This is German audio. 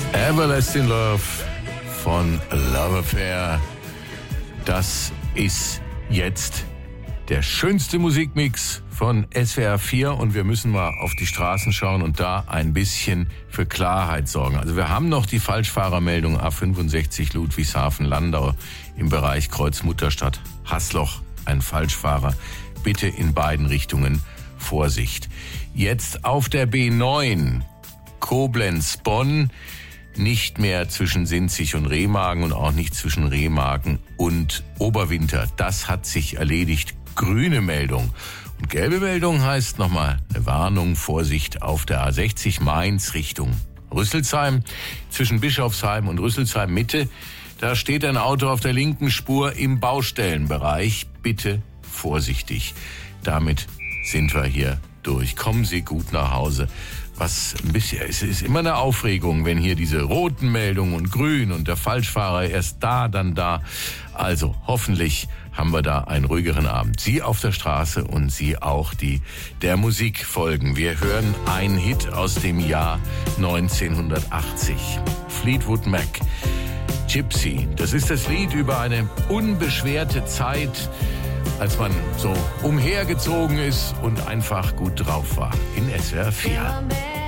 Everlasting Love von Love Affair. Das ist jetzt der schönste Musikmix von SWR 4 und wir müssen mal auf die Straßen schauen und da ein bisschen für Klarheit sorgen. Also wir haben noch die Falschfahrermeldung A65 Ludwigshafen-Landau im Bereich Kreuz-Mutterstadt Haßloch. Ein Falschfahrer. Bitte in beiden Richtungen Vorsicht. Jetzt auf der B9 Koblenz-Bonn. Nicht mehr zwischen Sinzig und Remagen und auch nicht zwischen Remagen und Oberwinter. Das hat sich erledigt. Grüne Meldung. Und gelbe Meldung heißt nochmal eine Warnung, Vorsicht auf der A60 Mainz Richtung Rüsselsheim. Zwischen Bischofsheim und Rüsselsheim Mitte. Da steht ein Auto auf der linken Spur im Baustellenbereich. Bitte vorsichtig. Damit sind wir hier durch. Kommen Sie gut nach Hause. Was ein bisschen, es ist immer eine Aufregung, wenn hier diese roten Meldungen und grün und der Falschfahrer erst da, dann da. Also hoffentlich haben wir da einen ruhigeren Abend. Sie auf der Straße und Sie auch, die der Musik folgen. Wir hören einen Hit aus dem Jahr 1980. Fleetwood Mac. Gypsy. Das ist das Lied über eine unbeschwerte Zeit, als man so umhergezogen ist und einfach gut drauf war. In SWR 4.